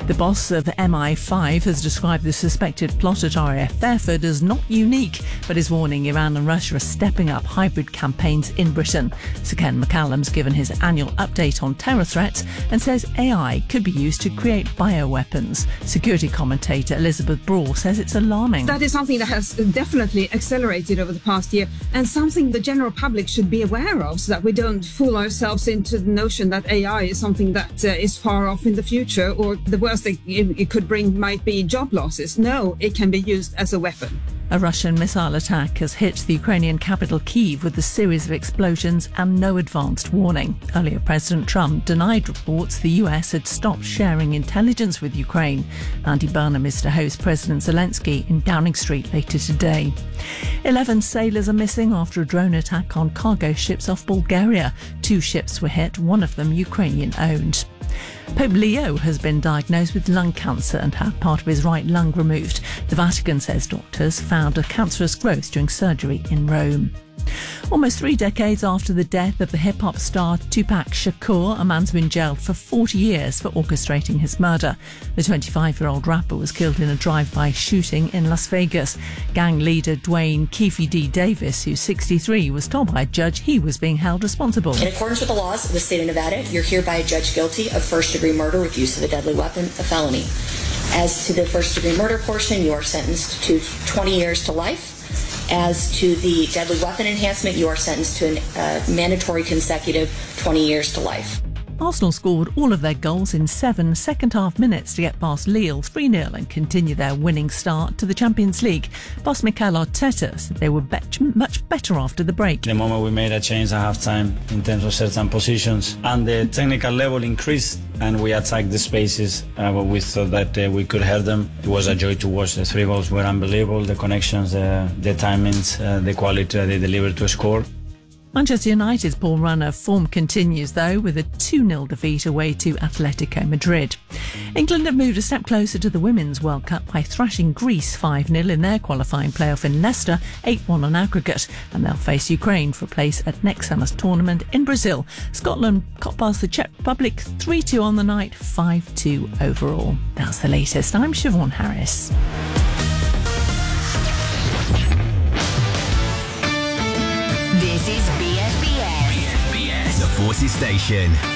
The boss of MI5 has described the suspected plot at RAF Fairford as not unique, but is warning Iran and Russia are stepping up hybrid campaigns in Britain. Sir Ken McCallum's given his annual update on terror threats and says AI could be used to create bioweapons. Security commentator Elizabeth Brawl says it's alarming. That is something that has definitely accelerated over the past year, and something the general public should be aware of, so that we don't fool ourselves into the notion that AI is something that is far off in the future, or the worst thing it could bring might be job losses. No, it can be used as a weapon. A Russian missile attack has hit the Ukrainian capital Kyiv with a series of explosions and no advanced warning. Earlier, President Trump denied reports the US had stopped sharing intelligence with Ukraine. Andy Burnham is to host President Zelensky in Downing Street later today. 11 sailors are missing after a drone attack on cargo ships off Bulgaria. 2 ships were hit, one of them Ukrainian-owned. Pope Leo has been diagnosed with lung cancer and had part of his right lung removed. The Vatican says doctors found a cancerous growth during surgery in Rome. Almost 3 decades after the death of the hip-hop star Tupac Shakur, a man's been jailed for 40 years for orchestrating his murder. The 25-year-old rapper was killed in a drive-by shooting in Las Vegas. Gang leader Dwayne Keefe D. Davis, who's 63, was told by a judge he was being held responsible. In accordance with the laws of the state of Nevada, you're hereby judged guilty of first-degree murder with use of a deadly weapon, a felony. As to the first-degree murder portion, you are sentenced to 20 years to life. As to the deadly weapon enhancement, you are sentenced to a mandatory consecutive 20 years to life. Arsenal scored all of their goals in 7 second-half minutes to get past Lille 3-0 and continue their winning start to the Champions League. Boss Mikel Arteta said they were much better after the break. The moment we made a change at half-time in terms of certain positions and the technical level increased and we attacked the spaces where we thought that we could hurt them. It was a joy to watch. The 3 goals were unbelievable. The connections, the timings, the quality they delivered to score. Manchester United's Paul Runner form continues, though, with a 2-0 defeat away to Atletico Madrid. England have moved a step closer to the Women's World Cup by thrashing Greece 5-0 in their qualifying playoff in Leicester, 8-1 on aggregate, and they'll face Ukraine for a place at next summer's tournament in Brazil. Scotland got past the Czech Republic 3-2 on the night, 5-2 overall. That's the latest. I'm Siobhan Harris. This is BFBS. The Forces Station.